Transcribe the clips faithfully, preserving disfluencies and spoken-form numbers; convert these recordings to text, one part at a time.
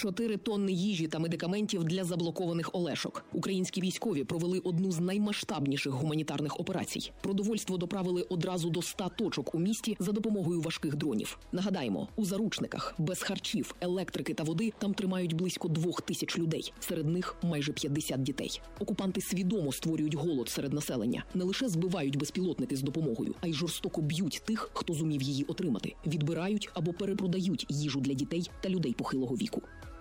Чотири тонни їжі та медикаментів для заблокованих Олешок. Українські військові провели одну з наймасштабніших гуманітарних операцій. Продовольство доправили одразу до ста точок у місті за допомогою важких дронів. Нагадаємо, у заручниках, без харчів, електрики та води там тримають близько двох тисяч людей. Серед них майже п'ятдесят дітей. Окупанти свідомо створюють голод серед населення. Не лише збивають безпілотники з допомогою, а й жорстоко б'ють тих, хто зумів її отримати. Відбирають або перепродають їжу для дітей та людей похилого віку.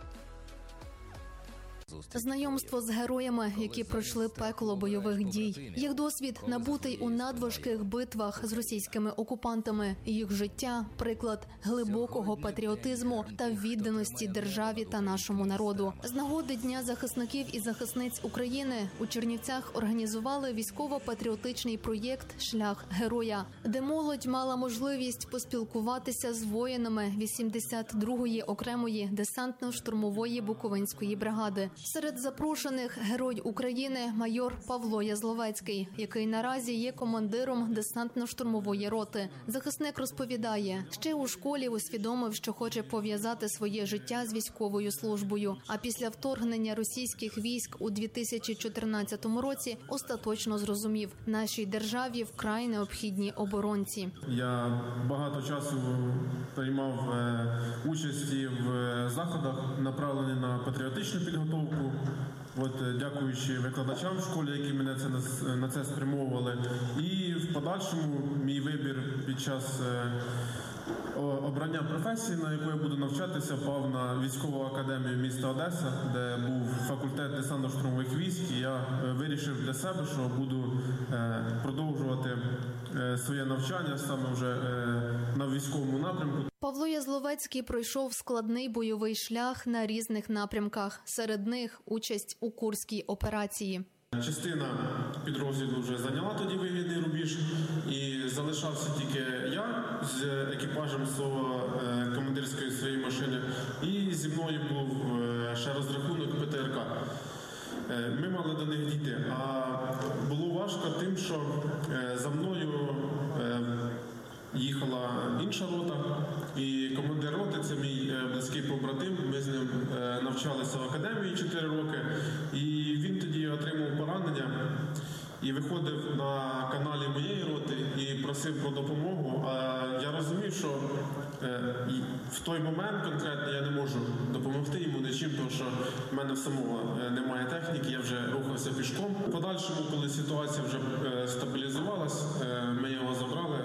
Знайомство з героями, які пройшли пекло бойових дій. Їх досвід набутий у надважких битвах з російськими окупантами. Їх життя – приклад глибокого патріотизму та відданості державі та нашому народу. З нагоди Дня захисників і захисниць України у Чернівцях організували військово-патріотичний проєкт «Шлях героя», де молодь мала можливість поспілкуватися з воїнами вісімдесят другої окремої десантно-штурмової Буковинської бригади. Серед запрошених герой України майор Павло Язловецький, який наразі є командиром десантно-штурмової роти. Захисник розповідає, ще у школі усвідомив, що хоче пов'язати своє життя з військовою службою. А після вторгнення російських військ у дві тисячі чотирнадцятому році остаточно зрозумів – нашій державі вкрай необхідні оборонці. Я багато часу приймав участі в заходах, направлених на патріотичну підготовку. От, дякуючи викладачам в школі, які мене це, на це спрямовували. І в подальшому мій вибір під час обрання професії, на яку я буду навчатися, пав на військову академію міста Одеса, де був факультет десантно-штурмових військ. І я вирішив для себе, що буду продовжувати своє навчання саме вже на військовому напрямку. Павло Язловецький пройшов складний бойовий шлях на різних напрямках. Серед них участь у Курській операції. Частина підрозділу вже зайняла тоді вигідний рубіж, і залишався тільки я з екіпажем свого командирської своєї машини, і зі мною був ще розрахунок Пе Те Ер Ка. Ми мали до них дійти, а було важко тим, що за мною їхала інша рота, і командир роти – це мій близький побратим. Ми з ним навчалися в академії чотири роки, і він тоді отримав поранення і виходив на каналі моєї роти і просив про допомогу. А я розумів, що в той момент конкретно я не можу допомогти йому нічим, тому що в мене в самого немає техніки, я вже рухався пішком. В подальшому, коли ситуація вже стабілізувалась, ми його забрали.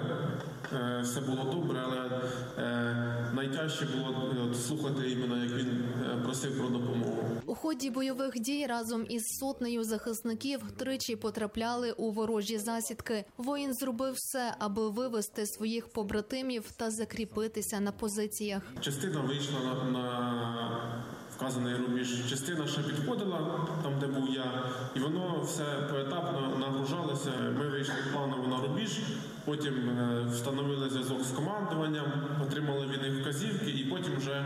Все було добре, але найтяжче було слухати іменно, як він просив про допомогу. У ході бойових дій разом із сотнею захисників тричі потрапляли у ворожі засідки. Воїн зробив все, аби вивести своїх побратимів та закріпитися на позиціях. Частина вийшла на, на вказаний рубіж, частина ще підходила там, де був я, і воно все поетапно нагружалося. Ми вийшли планово на рубіж, потім встановили зв'язок з командуванням, отримали від них вказівки, і потім вже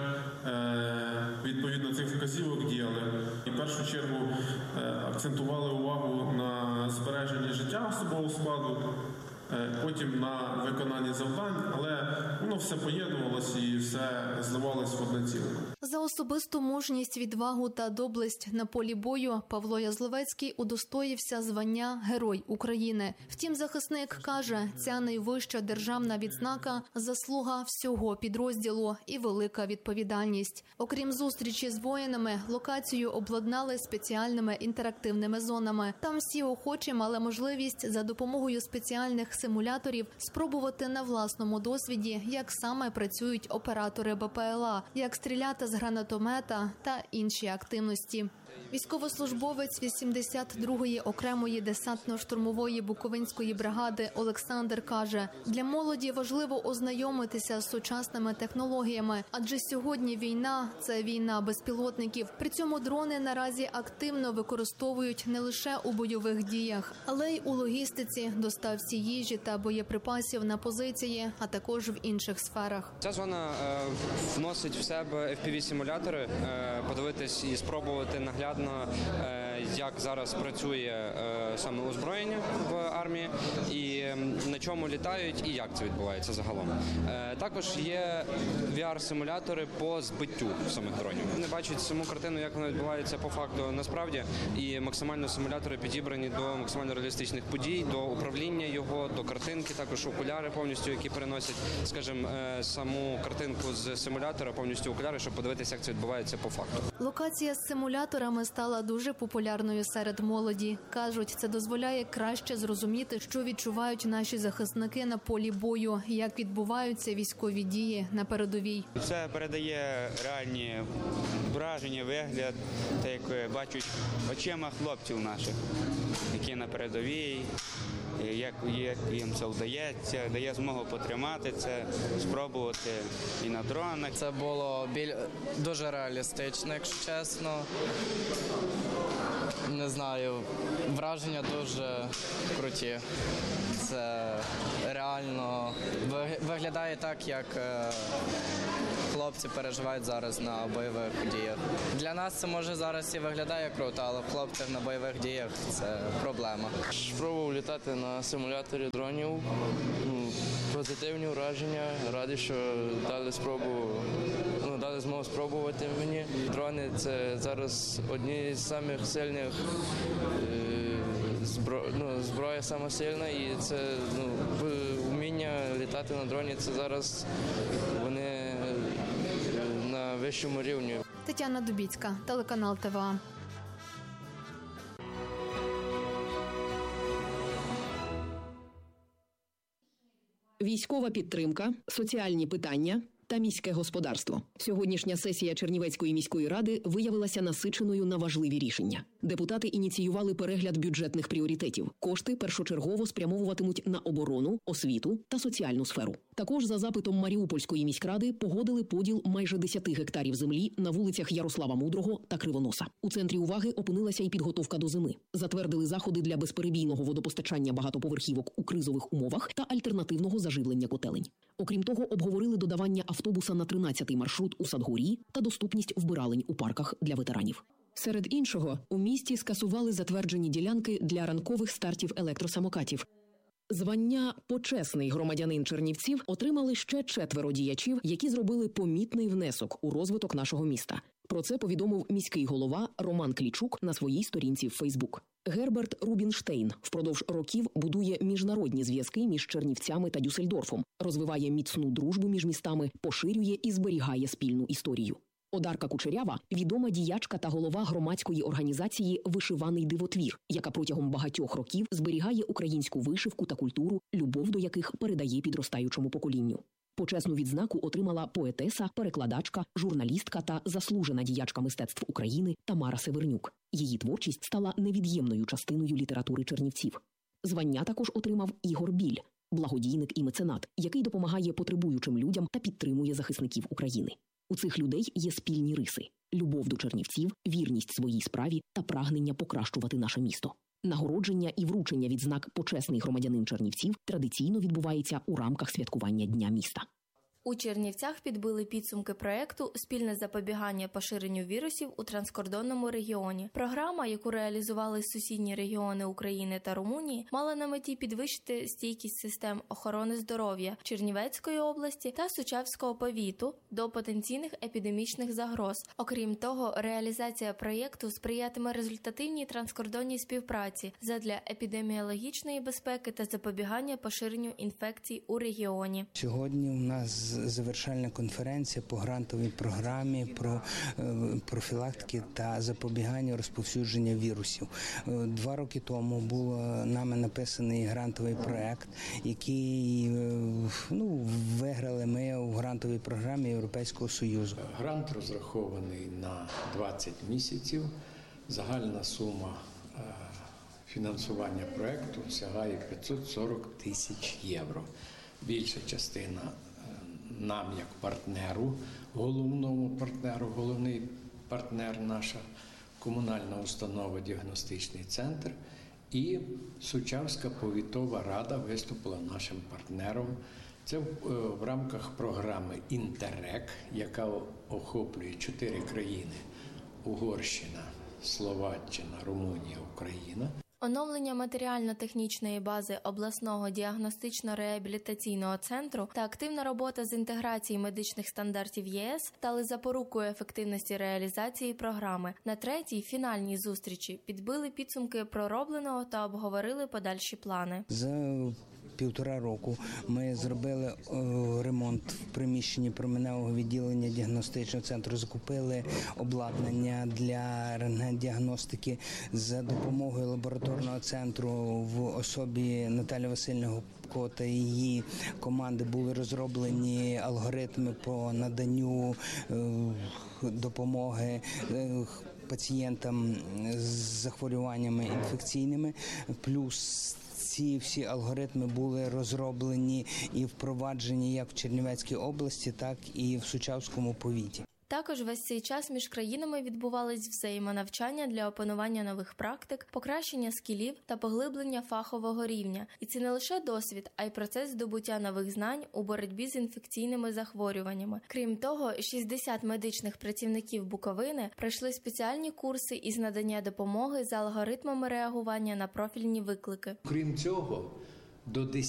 відповідно цих вказівок діяли. І в першу чергу акцентували увагу на збереженні життя особового складу, потім на виконанні завдань, але воно все поєднувалося і все зливалося в одне ціле. За особисту мужність, відвагу та доблесть на полі бою Павло Язловецький удостоївся звання Герой України. Втім, захисник каже, ця найвища державна відзнака – заслуга всього підрозділу і велика відповідальність. Окрім зустрічі з воїнами, локацію обладнали спеціальними інтерактивними зонами. Там всі охочі мали можливість за допомогою спеціальних симуляторів спробувати на власному досвіді, як саме працюють оператори Бе Пе Ел А, як стріляти з гранатомета та інші активності. Військовослужбовець вісімдесят другої окремої десантно-штурмової Буковинської бригади Олександр каже, для молоді важливо ознайомитися з сучасними технологіями, адже сьогодні війна – це війна безпілотників. При цьому дрони наразі активно використовують не лише у бойових діях, але й у логістиці, доставці їжі та боєприпасів на позиції, а також в інших сферах. Ця зона е, вносить в себе еф пі ві-симулятори, е, подивитись і спробувати наглядно е, як зараз працює саме озброєння в армії, і на чому літають, і як це відбувається загалом. Також є ві ар-симулятори по збиттю самих дронів. Вони бачать саму картину, як вона відбувається по факту насправді, і максимально симулятори підібрані до максимально реалістичних подій, до управління його, до картинки, також окуляри повністю, які переносять, скажімо, саму картинку з симулятора повністю окуляри, щоб подивитися, як це відбувається по факту. Локація з симуляторами стала дуже популярною серед молоді. Кажуть, це дозволяє краще зрозуміти, що відчувають наші захисники на полі бою, як відбуваються військові дії на передовій. Це передає реальні враження, вигляд, так як бачать очима хлопців наших, які на передовій, як, як їм це вдається, дає змогу потримати це, спробувати і на дронах. Це було біль... дуже реалістично, якщо чесно. Не знаю, враження дуже круті. Це реально виглядає так, як хлопці переживають зараз на бойових діях. Для нас це може зараз і виглядає круто, але в хлопців на бойових діях це проблема. Спробував літати на симуляторі дронів. Позитивні враження. Радий, що дали спробу, ну, дали змогу спробувати мені. Дрони – це зараз одні з самих сильних збро... ну, зброя сама сильна, і це ну, вміння літати на дроні. Це зараз вони на вищому рівні. Тетяна Дубіцька, телеканал Т В А. Військова підтримка, соціальні питання та міське господарство. Сьогоднішня сесія Чернівецької міської ради виявилася насиченою на важливі рішення. Депутати ініціювали перегляд бюджетних пріоритетів. Кошти першочергово спрямовуватимуть на оборону, освіту та соціальну сферу. Також за запитом Маріупольської міськради погодили поділ майже десяти гектарів землі на вулицях Ярослава Мудрого та Кривоноса. У центрі уваги опинилася і підготовка до зими. Затвердили заходи для безперебійного водопостачання багатоповерхівок у кризових умовах та альтернативного заживлення котелень. Окрім того, обговорили додавання автобуса на тринадцятий маршрут у Садгорі та доступність вбиралень у парках для ветеранів. Серед іншого, у місті скасували затверджені ділянки для ранкових стартів електросамокатів. Звання «Почесний громадянин Чернівців» отримали ще четверо діячів, які зробили помітний внесок у розвиток нашого міста. Про це повідомив міський голова Роман Клічук на своїй сторінці в Фейсбук. Герберт Рубінштейн впродовж років будує міжнародні зв'язки між Чернівцями та Дюссельдорфом, розвиває міцну дружбу між містами, поширює і зберігає спільну історію. Одарка Кучерява – відома діячка та голова громадської організації «Вишиваний дивотвір», яка протягом багатьох років зберігає українську вишивку та культуру, любов до яких передає підростаючому поколінню. Почесну відзнаку отримала поетеса, перекладачка, журналістка та заслужена діячка мистецтв України Тамара Севернюк. Її творчість стала невід'ємною частиною літератури чернівців. Звання також отримав Ігор Біль – благодійник і меценат, який допомагає потребуючим людям та підтримує захисників України. У цих людей є спільні риси – любов до чернівців, вірність своїй справі та прагнення покращувати наше місто. Нагородження і вручення відзнак «Почесний громадянин Чернівців» традиційно відбувається у рамках святкування Дня міста. У Чернівцях підбили підсумки проєкту «Спільне запобігання поширенню вірусів у транскордонному регіоні». Програма, яку реалізували сусідні регіони України та Румунії, мала на меті підвищити стійкість систем охорони здоров'я Чернівецької області та Сучавського повіту до потенційних епідемічних загроз. Окрім того, реалізація проєкту сприятиме результативній транскордонній співпраці задля епідеміологічної безпеки та запобігання поширенню інфекцій у регіоні. Сьогодні у нас завершальна конференція по грантовій програмі про профілактики та запобігання розповсюдження вірусів. Два роки тому був нами написаний грантовий проект, який ну, виграли ми у грантовій програмі Європейського Союзу. Грант розрахований на двадцять місяців. Загальна сума фінансування проекту сягає п'ятсот сорок тисяч євро. Більша частина нам, як партнеру, головному партнеру, головний партнер наша комунальна установа «Діагностичний центр», і Сучавська повітова рада виступила нашим партнером. Це в, в рамках програми «Інтеррек», яка охоплює чотири країни – Угорщина, Словаччина, Румунія, Україна. Оновлення матеріально-технічної бази обласного діагностично-реабілітаційного центру та активна робота з інтеграції медичних стандартів ЄС стали запорукою ефективності реалізації програми. На третій, фінальній зустрічі підбили підсумки проробленого та обговорили подальші плани. За півтора року ми зробили е, ремонт в приміщенні променевого відділення діагностичного центру, закупили обладнання для рентген-діагностики за допомогою лабораторного центру в особі Наталі Васильівни Гопко та її команди були розроблені алгоритми по наданню е, допомоги е, пацієнтам з захворюваннями інфекційними, плюс ці всі алгоритми були розроблені і впроваджені як в Чернівецькій області, так і в Сучавському повіті. Також весь цей час між країнами відбувались взаємонавчання для опанування нових практик, покращення скілів та поглиблення фахового рівня. І це не лише досвід, а й процес здобуття нових знань у боротьбі з інфекційними захворюваннями. Крім того, шістдесят медичних працівників Буковини пройшли спеціальні курси із надання допомоги за алгоритмами реагування на профільні виклики. Крім цього, до